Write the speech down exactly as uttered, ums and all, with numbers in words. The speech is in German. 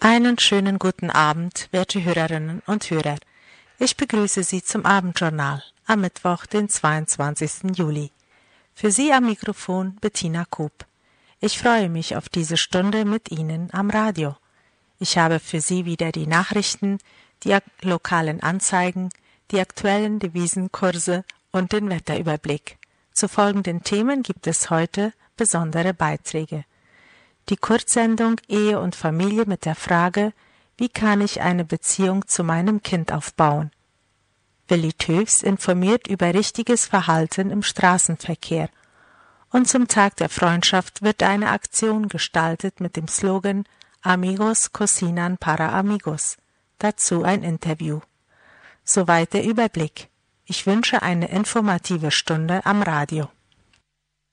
Einen schönen guten Abend, werte Hörerinnen und Hörer. Ich begrüße Sie zum Abendjournal am Mittwoch, den zweiundzwanzigsten Juli. Für Sie am Mikrofon Bettina Koop. Ich freue mich auf diese Stunde mit Ihnen am Radio. Ich habe für Sie wieder die Nachrichten, die lokalen Anzeigen, die aktuellen Devisenkurse und den Wetterüberblick. Zu folgenden Themen gibt es heute besondere Beiträge. Die Kurzsendung Ehe und Familie mit der Frage, wie kann ich eine Beziehung zu meinem Kind aufbauen? Willi Töfs informiert über richtiges Verhalten im Straßenverkehr. Und zum Tag der Freundschaft wird eine Aktion gestaltet mit dem Slogan Amigos cocinan para amigos. Dazu ein Interview. Soweit der Überblick. Ich wünsche eine informative Stunde am Radio.